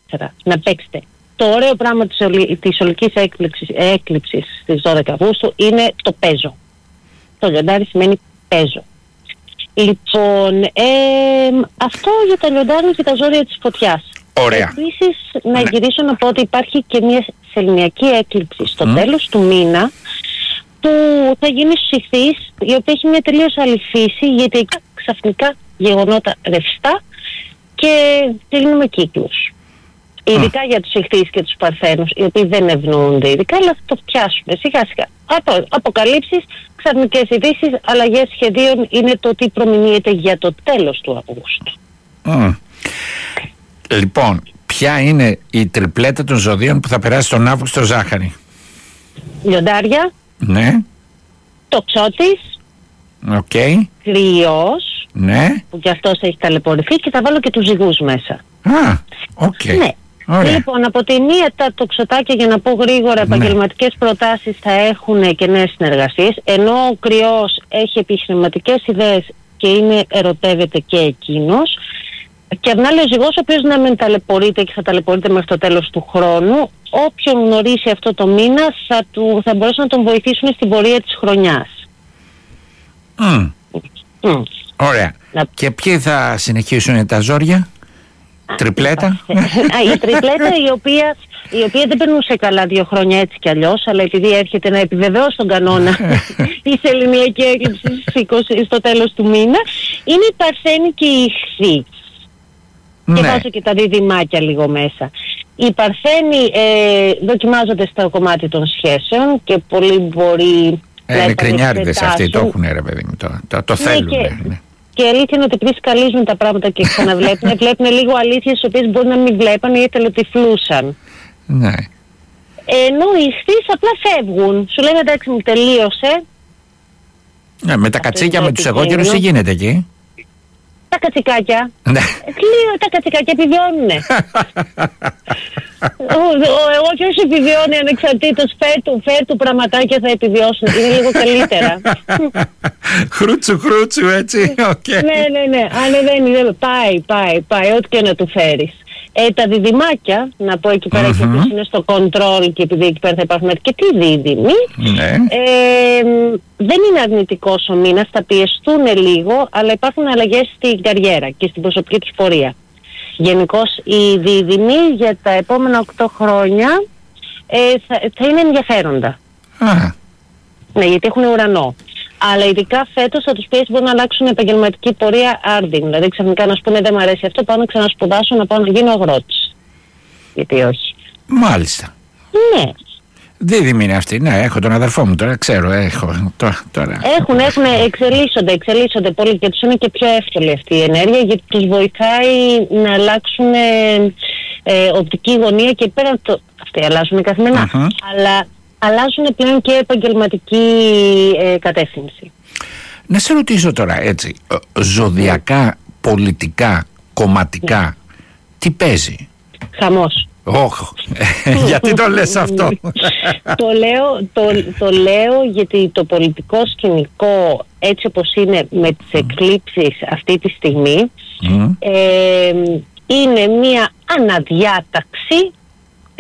να παίξετε. Το ωραίο πράγμα της ολικής έκλειψης στις 12 Αυγούστου είναι το παίζω. Το λιοντάρι σημαίνει παίζω. Λοιπόν, αυτό για τα λιοντάρια και τα ζώδια της φωτιάς. Ωραία. Επίσης, να γυρίσω να πω ότι υπάρχει και μια σεληνιακή έκλειψη στο τέλος του μήνα, που θα γίνει στους Ιχθύες, η οποία έχει μια τελείως άλλη φύση, γιατί ξαφνικά γεγονότα ρευστά και κλείνουμε κύκλους. Ειδικά για τους Ιχθύες και τους Παρθένους, οι οποίοι δεν ευνοούνται ειδικά, αλλά θα το πιάσουμε σιγά σιγά. Αποκαλύψεις, ξαφνικές ειδήσεις, αλλαγές σχεδίων είναι το τι προμηνύεται για το τέλος του Αυγούστου. Λοιπόν, ποια είναι η τριπλέτα των ζωδίων που θα περάσει τον Αύγουστο, Ζάχαρη? Λιοντάρια. Ναι. Τοξότης. Οκ. Κρυός. Ναι. Που κι αυτός έχει ταλαιπωρηθεί, και θα βάλω και τους Ζυγούς μέσα. Οκ. Ναι. Ωραία. Λοιπόν, από τη μία τα τοξοτάκια, για να πω γρήγορα, επαγγελματικές προτάσεις θα έχουν και νέες συνεργασίες, ενώ ο Κρυός έχει επιχειρηματικές ιδέες και ερωτεύεται και εκείνος. Και απ' την άλλη ο Ζυγός, ο οποίος να μην ταλαιπωρείται και θα ταλαιπωρείται μέχρι το τέλος του χρόνου, όποιον γνωρίσει αυτό το μήνα θα μπορέσουν να τον βοηθήσουν στην πορεία της χρονιάς. Ωραία. Και ποιοι θα συνεχίσουν τα ζόρια? Τριπλέτα. Η τριπλέτα η οποία δεν περνούσε καλά 2 χρόνια έτσι κι αλλιώς, αλλά επειδή έρχεται να επιβεβαιώσει τον κανόνα η σεληνιακή έκλειψη στο τέλος του μήνα, είναι η Παρθένη και η Ιχθύ. Και βάζω και τα διδυμάκια λίγο μέσα. Οι Παρθένοι δοκιμάζονται στο κομμάτι των σχέσεων και πολλοί μπορεί να είναι κρινιάριδες αυτοί, το έχουν ρε παιδί μου, το θέλουν. Και η αλήθεια είναι ότι επειδή σκαλίζουν τα πράγματα και ξαναβλέπουν, βλέπουν λίγο αλήθειες τις οποίες μπορεί να μην βλέπαν ή εθελοτυφλούσαν. Ναι. Ενώ οι Ιχθύες απλά φεύγουν. Σου λένε εντάξει, μου τελείωσε. Με τα κατσίκια, με τους εγώκερους, τι γίνεται εκεί? Τα κατσικάκια. Ναι. Τα κατσικάκια επιβιώνουνε. Εγώ και όσοι επιβιώνει ανεξαρτήτως, φέρ του πραγματάκια θα επιβιώσουν. Είναι λίγο καλύτερα. Χρούτσου έτσι. Ναι. Ανεβαίνει. Πάει. Ό,τι και να του φέρεις. Τα διδυμάκια, να πω εκεί πέρα, και ποιος είναι στο control, και επειδή εκεί πέρα θα υπάρχουν και τι δίδυμοι, δεν είναι αρνητικός ο μήνας, θα πιεστούν λίγο, αλλά υπάρχουν αλλαγές στην καριέρα και στην προσωπική τους πορεία. Γενικώς οι δίδυμοι για τα επόμενα 8 χρόνια θα είναι ενδιαφέροντα. Ναι, γιατί έχουν ουρανό. Αλλά ειδικά φέτος θα τους πιέσει, μπορεί να αλλάξουν επαγγελματική πορεία άρδιν. Δηλαδή ξαφνικά να σου πούνε δεν μου αρέσει αυτό, πάω να ξανασπουδάσω, να πάω να γίνω αγρότης. Γιατί όχι. Μάλιστα. Ναι. Δίδυμη είναι αυτή. Ναι, έχω τον αδερφό μου τώρα, ξέρω. Τώρα. Εξελίσσονται πολύ και τους είναι και πιο εύκολη αυτή η ενέργεια, γιατί τους βοηθάει να αλλάξουν οπτική γωνία και πέραν το. Αυτοί αλλάζουν καθημερινά. Αλλά αλλάζουν πλέον και επαγγελματική κατεύθυνση. Να σε ρωτήσω τώρα έτσι, ζωδιακά, πολιτικά, κομματικά, τι παίζει? Χαμός. Γιατί το λες αυτό? Το λέω γιατί το πολιτικό σκηνικό, έτσι όπως είναι με τις εκλήψεις αυτή τη στιγμή, είναι μια αναδιάταξη